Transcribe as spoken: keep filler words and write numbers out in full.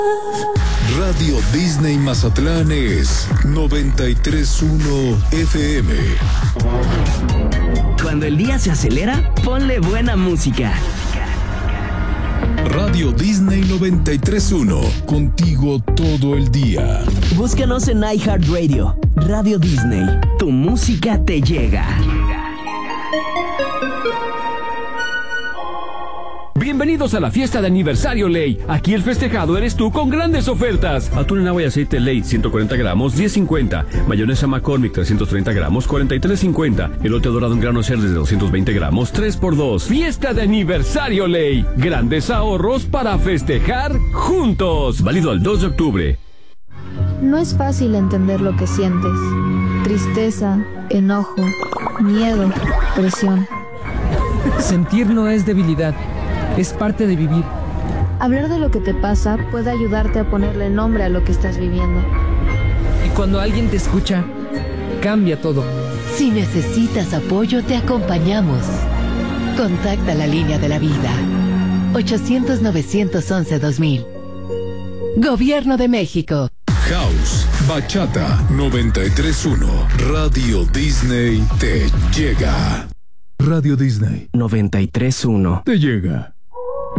Radio Disney Mazatlán es noventa y tres punto uno F M. Cuando el día se acelera, ponle buena música. Radio Disney noventa y tres punto uno, contigo todo el día. Búscanos en iHeartRadio. Radio Disney, tu música te llega. Bienvenidos a la fiesta de aniversario Ley. Aquí el festejado eres tú con grandes ofertas. Atún en agua y aceite Ley, ciento cuarenta gramos, diez cincuenta. Mayonesa McCormick, trescientos treinta gramos, cuarenta y tres cincuenta. Elote dorado en grano Cerdes de doscientos veinte gramos, tres por dos. Fiesta de aniversario Ley. Grandes ahorros para festejar juntos. Válido al dos de octubre. No es fácil entender lo que sientes. Tristeza, enojo, miedo, presión. Sentir no es debilidad. Es parte de vivir. Hablar de lo que te pasa puede ayudarte a ponerle nombre a lo que estás viviendo. Y cuando alguien te escucha, cambia todo. Si necesitas apoyo, te acompañamos. Contacta la línea de la vida. ochocientos, novecientos once, dos mil. Gobierno de México. House, Bachata, noventa y tres punto uno. Radio Disney te llega. Radio Disney noventa y tres punto uno. te llega.